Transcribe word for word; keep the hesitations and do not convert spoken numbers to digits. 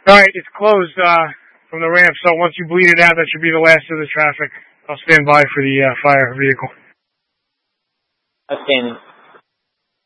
All right, it's closed uh, from the ramp, so once you bleed it out, that should be the last of the traffic. I'll stand by for the uh, fire vehicle. Outstanding.